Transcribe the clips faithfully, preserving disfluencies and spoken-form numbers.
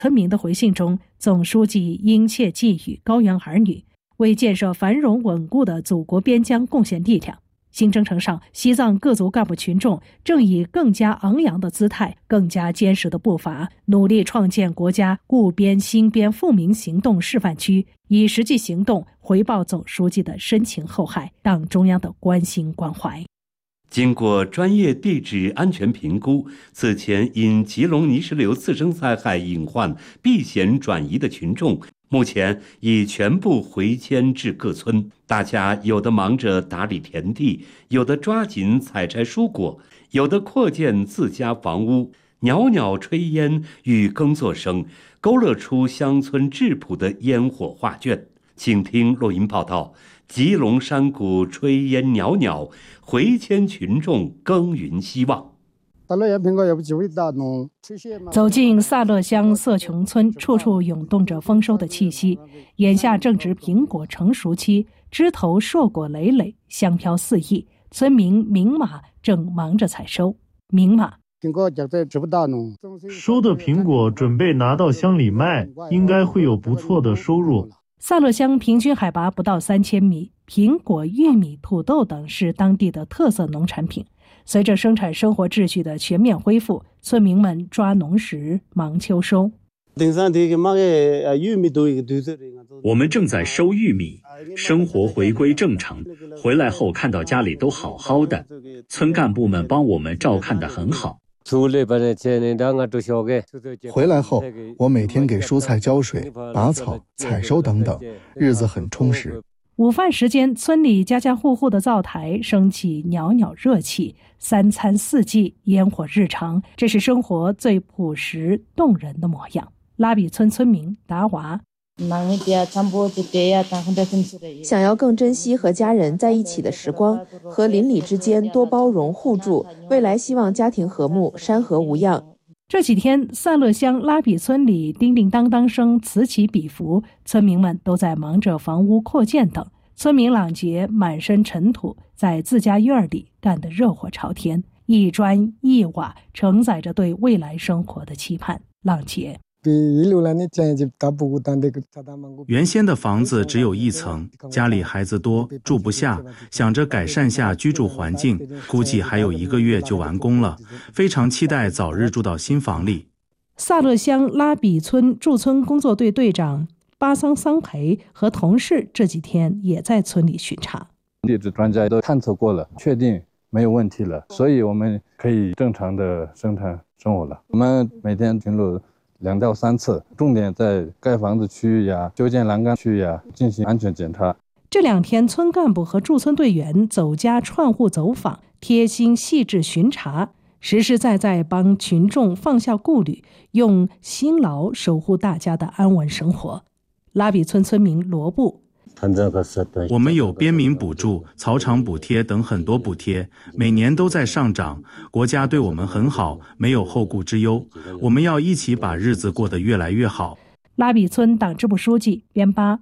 村民的回信中，总书记殷切寄语高原儿女，为建设繁荣稳固的祖国边疆贡献力量。新征程上，西藏各族干部群众正以更加昂扬的姿态、更加坚实的步伐，努力创建国家固边兴边富民行动示范区，以实际行动回报总书记的深情厚爱、党中央的关心关怀。 经过专业地质安全评估，此前因吉隆泥石流次生灾害隐患避险转移的群众，目前已全部回迁至各村，大家有的忙着打理田地，有的抓紧采摘蔬果，有的扩建自家房屋。袅袅炊烟与耕作声，勾勒出乡村质朴的烟火画卷。请听录音报道：吉隆山谷炊烟袅袅，回迁群众耕耘希望。 走进萨勒乡色琼村，处处涌动着丰收的气息。眼下正值苹果成熟期，枝头硕果累累，香飘四溢。村民明马正忙着采收。明马， 收的苹果准备拿到乡里卖，应该会有不错的收入。 萨勒乡平均海拔不到三千米，苹果、玉米、土豆等是当地的特色农产品。随着生产生活秩序的全面恢复，村民们抓农时忙秋收。 我们正在收玉米，生活回归正常。回来后看到家里都好好的，村干部们帮我们照看得很好。 回来后，我每天给蔬菜浇水、拔草、采收等等，日子很充实。 午饭时间，村里家家户户的灶台升起袅袅热气，三餐四季，烟火日常，这是生活最朴实动人的模样。拉比村村民达娃， 想要更珍惜和家人在一起的时光，和邻里之间多包容互助，未来希望家庭和睦，山河无恙。 这几天，萨勒乡拉比村里叮叮当当声此起彼伏，村民们都在忙着房屋扩建等。村民朗杰满身尘土，在自家院里干得热火朝天，一砖一瓦承载着对未来生活的期盼。朗杰， 原先的房子只有一层，家里孩子多，住不下，想着改善下居住环境，估计还有一个月就完工了，非常期待早日住到新房里。 萨勒乡拉比村驻村工作队队长巴桑桑培和同事这几天也在村里巡查。 地质专家都探测过了，确定没有问题了，所以我们可以正常的生产生活了。我们每天巡逻两到三次，重点在盖房子区域呀、修建栏杆区域呀进行安全检查。 这两天，村干部和驻村队员走家串户走访，贴心细致巡查，实实在在帮群众放下顾虑，用辛劳守护大家的安稳生活。拉比村村民罗布， 我们有边民补助、草场补贴等很多补贴，每年都在上涨，国家对我们很好，没有后顾之忧，我们要一起把日子过得越来越好。 拉比村党支部书记边巴，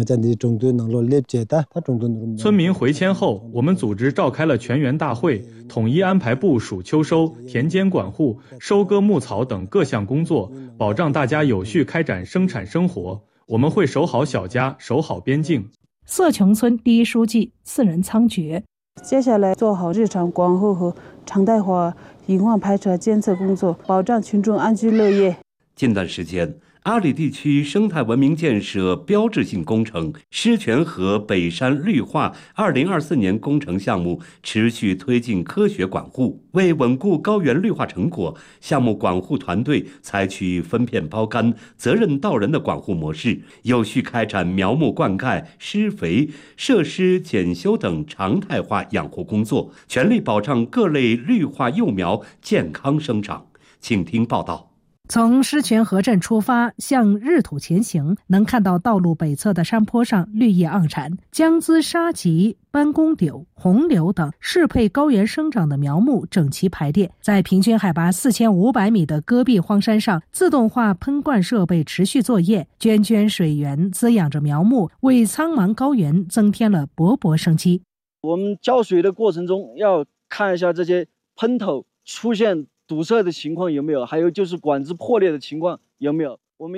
村民回迁后，我们组织召开了全员大会，统一安排部署秋收、田间管护、收割牧草等各项工作，保障大家有序开展生产生活。我们会守好小家，守好边境。 色琼村第一书记次仁仓觉， 接下来做好日常管护和常态化隐患排查监测工作，保障群众安居乐业。 近段时间，阿里地区生态文明建设标志性工程狮泉河北山绿化二零二四年工程项目持续推进科学管护。为稳固高原绿化成果，项目管护团队采取分片包干、责任到人的管护模式，有序开展苗木灌溉、施肥、设施检修等常态化养护工作，全力保障各类绿化幼苗健康生长。请听报道。 从狮泉河镇出发，向日土前行，能看到道路北侧的山坡上绿叶盎然，姜资、沙棘、斑公柳、红柳等适配高原生长的苗木整齐排列。在平均海拔四千五百米的戈壁荒山上，自动化喷灌设备持续作业，涓涓水源滋养着苗木，为苍茫高原增添了勃勃生机。 我们浇水的过程中要看一下这些喷头出现堵塞的情况有没有，还有就是管子破裂的情况有没有。